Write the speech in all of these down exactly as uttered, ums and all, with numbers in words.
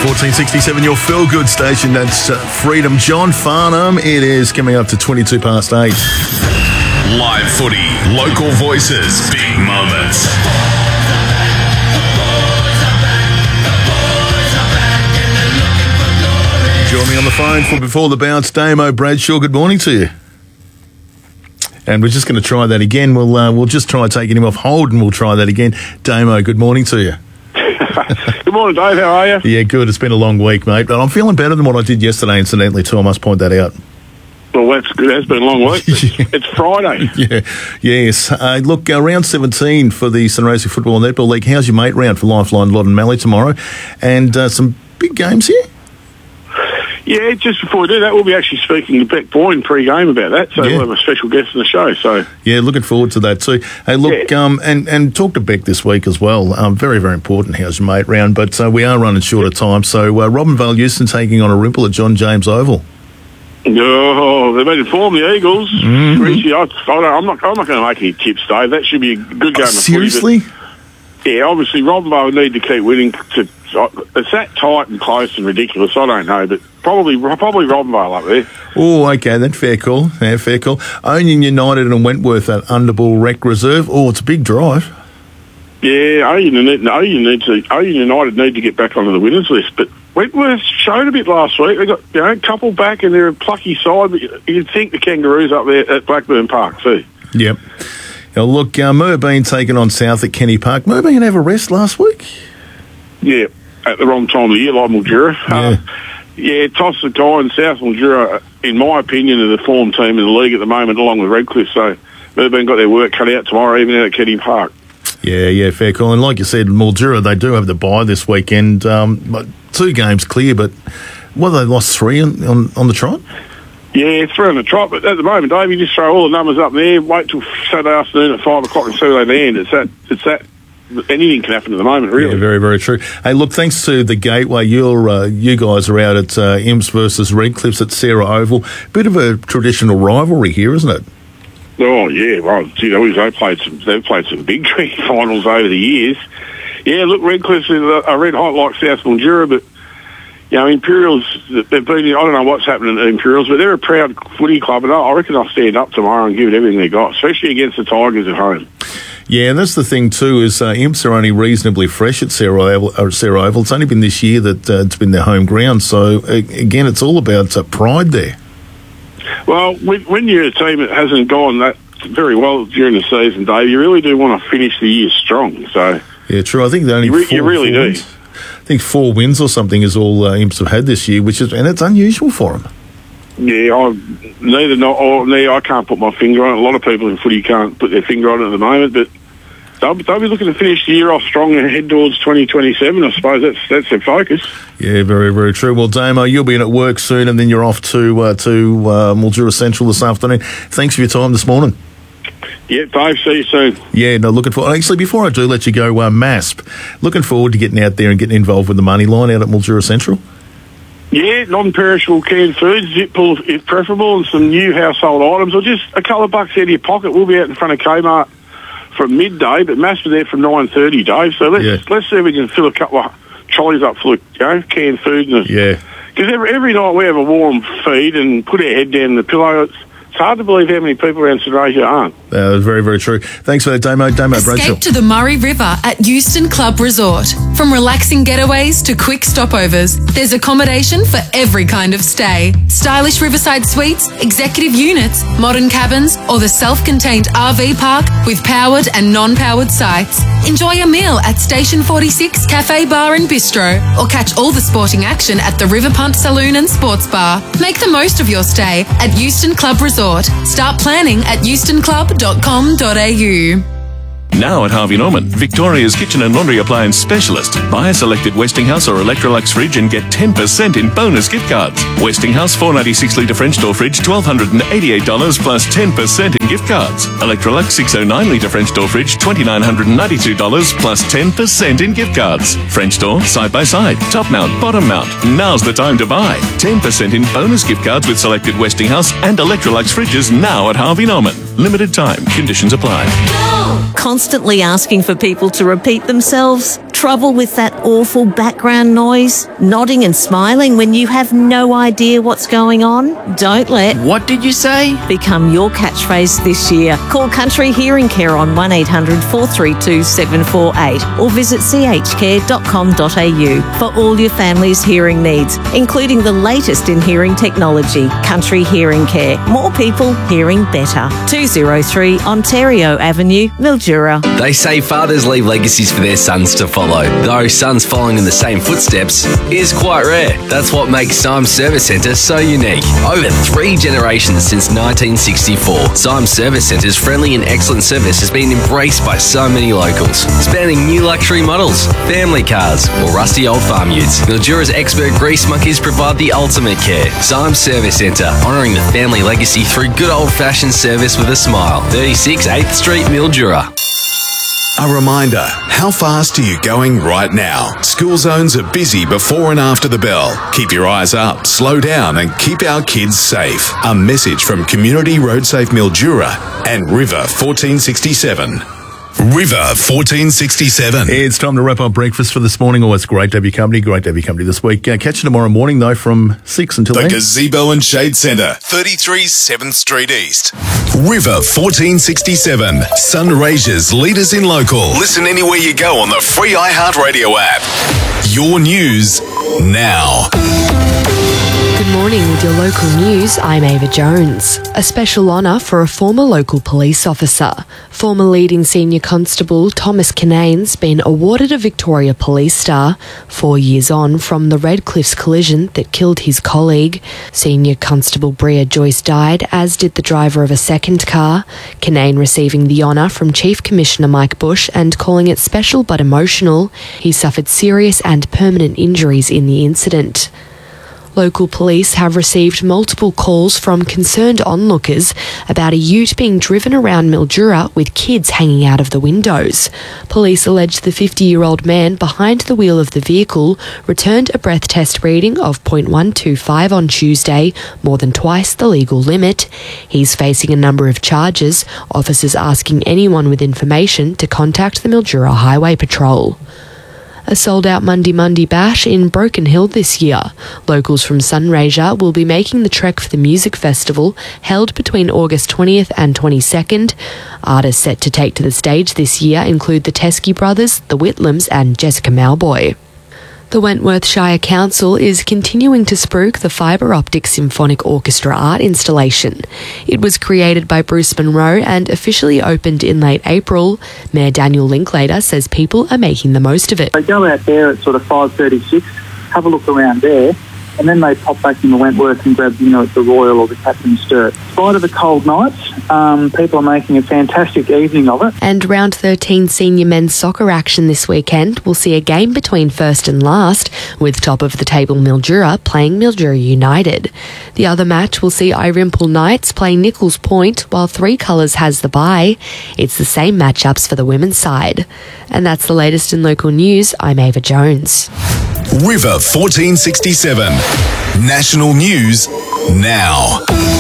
fourteen sixty-seven, your feel-good station. That's uh, Freedom. John Farnham. It is coming up to twenty-two past eight. Live footy, local voices, big moments. Join me on the phone for Before the Bounce, Damo Bradshaw. Good morning to you. And we're just going to try that again. We'll uh, we'll just try taking him off hold, and we'll try that again. Damo, good morning to you. Good morning, Dave. How are you? Yeah, good. It's been a long week, mate. But I'm feeling better than what I did yesterday, incidentally, too. I must point that out. Well, that's good. It has been a long week. Yeah. It's Friday. Yeah, yes. Uh, look, uh, round seventeen for the Sunraysia Football and Netball League. How's your mate round for Lifeline, Lodd and Mallee tomorrow? And uh, some big games here? Yeah, just before we do that, we'll be actually speaking to Beck Boyne pre-game about that, so Yeah. we'll have a special guest on the show. So Yeah, looking forward to that too. Hey, look, Yeah. um, and, and talk to Beck this week as well. Um, very, very important. How's your mate round? But uh, we are running short of time. So uh, Robin Val Houston taking on a Rimple at John James Oval. Oh, they've been informed, the Eagles. Mm-hmm. Richie, I, I don't, I'm not. I'm not going to make any tips, Dave. That should be a good game. Oh, of seriously? footy, but, yeah, obviously, Robinvale need to keep winning. To, it's that tight and close and ridiculous. I don't know, but probably, probably Robinvale up there. Oh, okay, then fair call. Yeah, fair call. Onion United and Wentworth at Underball Rec Reserve. Oh, it's a big drive. Yeah, Oyen need, Oyen need to. Oyen United need to get back onto the winners list, but Wentworth showed a bit last week. They got you know a couple back, and they're a plucky side. But you'd think the Kangaroos up there at Blackburn Park too. Yep. Now look, uh, Moorabbin taking on South at Kenny Park. Moorabbin have a rest last week. Yeah, at the wrong time of the year, like Mildura. Yeah. Uh, yeah, toss the guy in South Mildura, in my opinion, are the form team in the league at the moment, along with Redcliffe. So Moorabbin got their work cut out tomorrow, even out at Kenny Park. Yeah, yeah, fair call. And like you said, Mildura, they do have the bye this weekend. Um, but two games clear, but what, they lost three on, on, on the trot? Yeah, three on the trot, but at the moment, Dave, you just throw all the numbers up there, wait till Saturday afternoon at five o'clock and see where they land. It's that, it's that, anything can happen at the moment, really. Yeah, very, very true. Hey, look, thanks to the Gateway, you're, uh, you guys are out at uh, Imps versus Redcliffs at Sarah Oval. Bit of a traditional rivalry here, isn't it? Oh, yeah, well, you know, they've played some, they've played some big grand finals over the years. Yeah, look, Redcliffs are red hot like South Mildura, but, you know, Imperials, they've been, I don't know what's happening at Imperials, but they're a proud footy club, and I reckon they'll stand up tomorrow and give it everything they got, especially against the Tigers at home. Yeah, and that's the thing too, is uh, Imps are only reasonably fresh at Sarah Oval. Or Sarah Oval. It's only been this year that uh, it's been their home ground, so, uh, again, it's all about uh, pride there. Well, when, when you're a team that hasn't gone that very well during the season, Dave, you really do want to finish the year strong. So yeah, true. I think they only you, re- four, you really four do. Wins. I think four wins or something is all uh, Imps have had this year, which is and it's unusual for them. Yeah, I neither not or neither. I can't put my finger on it. A lot of people in footy can't put their finger on it at the moment, but they'll, they'll be looking to finish the year off strong and head towards twenty twenty-seven. I suppose that's that's their focus. Yeah, very, very true. Well, Damo, you'll be in at work soon, and then you're off to uh, to uh, Mildura Central this afternoon. Thanks for your time this morning. Yeah, Dave, see you soon. Yeah, no, looking forward. Actually, before I do let you go, uh, MASP, looking forward to getting out there and getting involved with the money line out at Mildura Central. Yeah, non-perishable canned foods, zip pull if preferable, and some new household items, or just a couple of bucks out of your pocket. We'll be out in front of Kmart from midday, but MASP are there from nine thirty, Dave. So let's Yeah. let's see if we can fill a couple of trolleys up full of you know, canned food. And Yeah. Because every, every night we have a warm feed and put our head down in the pillow. It's, it's hard to believe how many people around Sunraysia aren't. Uh, very, very true. Thanks for that, Damo. Damo Bradshaw. Escape to the Murray River at Euston Club Resort. From relaxing getaways to quick stopovers, there's accommodation for every kind of stay. Stylish riverside suites, executive units, modern cabins, or the self-contained R V park with powered and non-powered sites. Enjoy a meal at Station forty-six Cafe Bar and Bistro, or catch all the sporting action at the River Punt Saloon and Sports Bar. Make the most of your stay at Euston Club Resort. Start planning at euston club dot com dot a u. Now at Harvey Norman, Victoria's kitchen and laundry appliance specialist. Buy a selected Westinghouse or Electrolux fridge and get ten percent in bonus gift cards. Westinghouse four ninety-six litre French door fridge, one thousand two hundred eighty-eight dollars plus ten percent in gift cards. Electrolux six oh nine litre French door fridge, two thousand nine hundred ninety-two dollars plus ten percent in gift cards. French door, side by side, top mount, bottom mount. Now's the time to buy. ten percent in bonus gift cards with selected Westinghouse and Electrolux fridges now at Harvey Norman. Limited time. Conditions apply. Constantly asking for people to repeat themselves? trouble with that awful background noise? Nodding and smiling when you have no idea what's going on? Don't let What did you say? become your catchphrase this year. Call Country Hearing Care on one eight hundred four three two seven four eight or visit c h care dot com dot a u for all your family's hearing needs, including the latest in hearing technology. Country Hearing Care. More people hearing better. two oh three Ontario Avenue, Mildura. They say fathers leave legacies for their sons to follow, though sons following in the same footsteps is quite rare. That's what makes Symes Service Centre so unique. Over three generations since nineteen sixty-four, Symes Service Centre's friendly and excellent service has been embraced by so many locals, spanning new luxury models, family cars, or rusty old farm utes. Mildura's expert grease monkeys provide the ultimate care. Symes Service Centre, honouring the family legacy through good old-fashioned service with a smile. thirty-six eighth Street, Mildura. A reminder, how fast are you going right now? School zones are busy before and after the bell. Keep your eyes up, slow down and keep our kids safe. A message from Community Road Safe Mildura and River fourteen sixty-seven. River fourteen sixty-seven. It's time to wrap up breakfast for this morning. Always great to have your company. Great to have your company this week. Uh, catch you tomorrow morning, though, from six until The then. Gazebo and Shade Centre, thirty-three seventh Street East. River fourteen sixty-seven. Sunraysia's leaders in local. Listen anywhere you go on the free iHeartRadio app. Your news now. Good morning with your local news. I'm Ava Jones. A special honour for a former local police officer. Former leading senior constable Thomas Kinnane's been awarded a Victoria Police Star four years on from the Redcliffs collision that killed his colleague. Senior Constable Bria Joyce died, as did the driver of a second car. Kinnane receiving the honour from Chief Commissioner Mike Bush and calling it special but emotional. He suffered serious and permanent injuries in the incident. Local police have received multiple calls from concerned onlookers about a ute being driven around Mildura with kids hanging out of the windows. Police allege the fifty-year-old man behind the wheel of the vehicle returned a breath test reading of zero point one two five on Tuesday, more than twice the legal limit. He's facing a number of charges, officers asking anyone with information to contact the Mildura Highway Patrol. A sold-out Monday Monday Bash in Broken Hill this year. Locals from Sunraysia will be making the trek for the music festival held between August twentieth and twenty-second. Artists set to take to the stage this year include the Teskey Brothers, the Whitlams and Jessica Malboy. The Wentworth Shire Council is continuing to spruik the Fibre Optic Symphonic Orchestra art installation. It was created by Bruce Monroe and officially opened in late April. Mayor Daniel Linklater says people are making the most of it. They go out there at sort of five thirty-six, have a look around there, and then they pop back into Wentworth and grab, you know, the Royal or the Captain's Sturt. In spite of the cold nights, um, people are making a fantastic evening of it. And round thirteen senior men's soccer action this weekend will see a game between first and last, with top of the table Mildura playing Mildura United. The other match will see Irimple Knights play Nichols Point, while Three Colours has the bye. It's the same matchups for the women's side. And that's the latest in local news. I'm Ava Jones. River fourteen sixty-seven. National news now.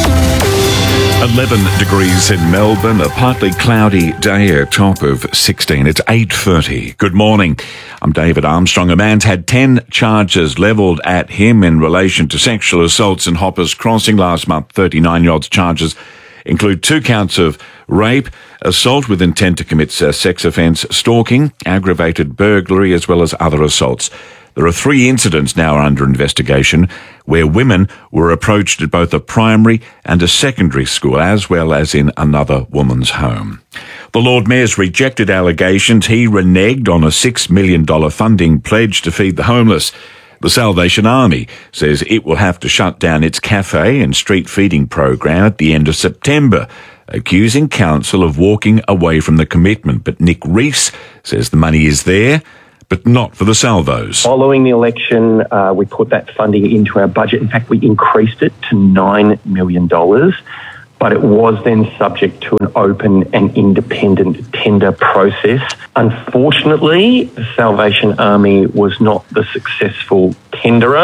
eleven degrees in Melbourne, a partly cloudy day, a top of sixteen. It's eight thirty. Good morning. I'm David Armstrong. A man's had ten charges levelled at him in relation to sexual assaults in Hoppers Crossing last month. thirty-nine-year-old's charges include two counts of rape, assault with intent to commit a sex offence, stalking, aggravated burglary, as well as other assaults. There are three incidents now under investigation where women were approached at both a primary and a secondary school, as well as in another woman's home. The Lord Mayor's rejected allegations he reneged on a six million dollars funding pledge to feed the homeless. The Salvation Army says it will have to shut down its cafe and street feeding program at the end of September, accusing council of walking away from the commitment. But Nick Rees says the money is there, but not for the Salvos. Following the election, uh, we put that funding into our budget. In fact, we increased it to nine million dollars, but it was then subject to an open and independent tender process. Unfortunately, the Salvation Army was not the successful tenderer,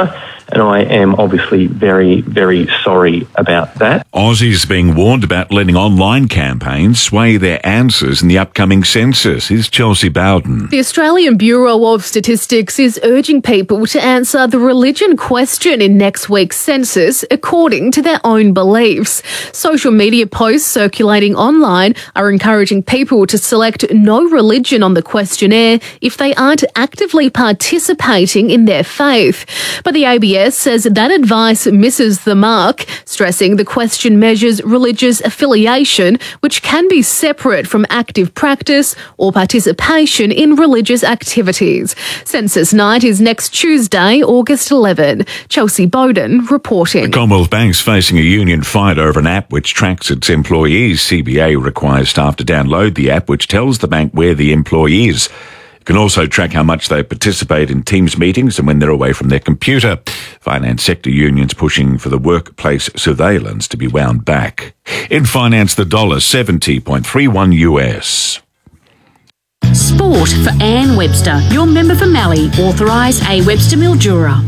and I am obviously very, very sorry about that. Aussies being warned about letting online campaigns sway their answers in the upcoming census. Here's Chelsea Bowden. The Australian Bureau of Statistics is urging people to answer the religion question in next week's census according to their own beliefs. Social media posts circulating online are encouraging people to select no religion on the questionnaire if they aren't actively participating in their faith. But the A B S says that advice misses the mark, stressing the question measures religious affiliation, which can be separate from active practice or participation in religious activities. Census night is next Tuesday, August eleventh. Chelsea Bowden reporting. The Commonwealth Bank's facing a union fight over an app which tracks its employees. C B A requires staff to download the app which tells the bank where the employee is. Can also track how much they participate in Teams meetings and when they're away from their computer. Finance sector unions pushing for the workplace surveillance to be wound back. In finance, the dollar seventy point three one U S. Sport for Anne Webster, your member for Mallee, authorise A Webster Mildura.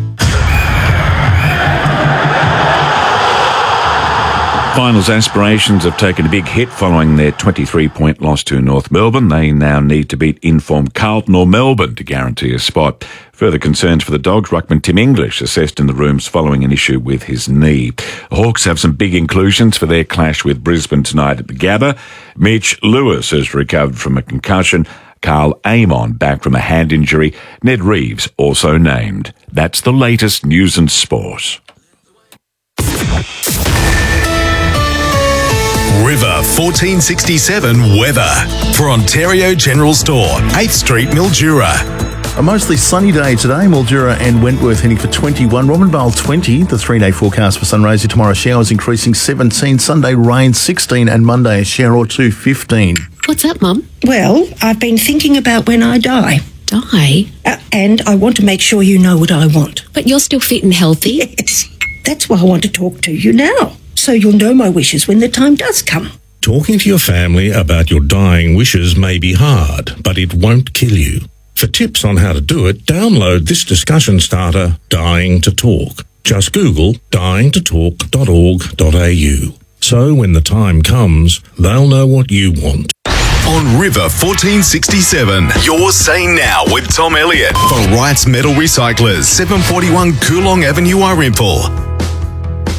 Finals aspirations have taken a big hit following their twenty-three point loss to North Melbourne. They now need to beat informed Carlton or Melbourne to guarantee a spot. Further concerns for the Dogs, ruckman Tim English assessed in the rooms following an issue with his knee. The Hawks have some big inclusions for their clash with Brisbane tonight at the Gabba. Mitch Lewis has recovered from a concussion. Carl Amon back from a hand injury. Ned Reeves also named. That's the latest news and sport. River fourteen sixty-seven weather for Ontario General Store, eighth Street, Mildura. A mostly sunny day today. Mildura and Wentworth heading for twenty-one. Robinvale twenty. The three-day forecast for Sunraysia tomorrow. Showers increasing seventeen. Sunday rain sixteen. And Monday a shower or two fifteen. What's up, Mum? Well, I've been thinking about when I die. Die? Uh, and I want to make sure you know what I want. But you're still fit and healthy. Yes. That's why I want to talk to you now, so you'll know my wishes when the time does come. Talking to your family about your dying wishes may be hard, but it won't kill you. For tips on how to do it, download this discussion starter, Dying to Talk. Just Google dying to talk dot org dot a u. So when the time comes, they'll know what you want. On River fourteen sixty-seven, you're saying now with Tom Elliott for Wright's Metal Recyclers, seven forty-one Coolong Avenue, Irimple.